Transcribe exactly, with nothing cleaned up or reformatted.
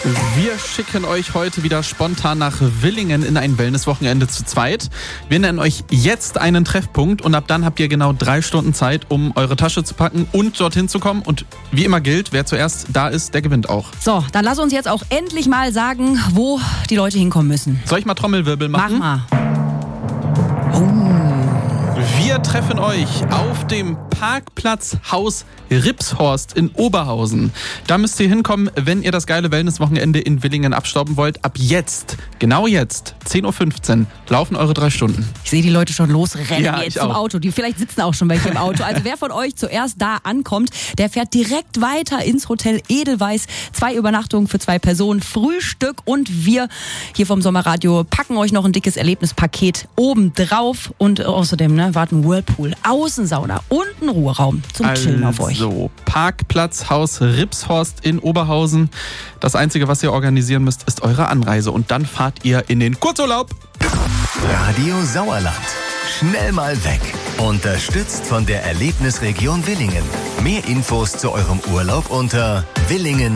Wir schicken euch heute wieder spontan nach Willingen in ein Wellnesswochenende zu zweit. Wir nennen euch jetzt einen Treffpunkt und ab dann habt ihr genau drei Stunden Zeit, um eure Tasche zu packen und dorthin zu kommen. Und wie immer gilt, wer zuerst da ist, der gewinnt auch. So, dann lass uns jetzt auch endlich mal sagen, wo die Leute hinkommen müssen. Soll ich mal Trommelwirbel machen? Mach mal. Oh. Wir treffen euch auf dem Parkplatz Haus Ripshorst in Oberhausen. Da müsst ihr hinkommen, wenn ihr das geile Wellnesswochenende in Willingen abstauben wollt. Ab jetzt, genau jetzt, zehn Uhr fünfzehn, laufen eure drei Stunden. Ich sehe die Leute schon losrennen Ja, jetzt ich zum auch. Auto. Die vielleicht sitzen auch schon welche im Auto. Also wer von euch zuerst da ankommt, der fährt direkt weiter ins Hotel Edelweiss. Zwei Übernachtungen für zwei Personen, Frühstück und wir hier vom Sommerradio packen euch noch ein dickes Erlebnispaket oben drauf. Und außerdem ne, warten Whirlpool, Außensauna und ein Ruheraum zum Chillen auf euch. So, Parkplatz Haus Ripshorst in Oberhausen. Das Einzige, was ihr organisieren müsst, ist eure Anreise. Und dann fahrt ihr in den Kurzurlaub. Radio Sauerland. Schnell mal weg. Unterstützt von der Erlebnisregion Willingen. Mehr Infos zu eurem Urlaub unter willingen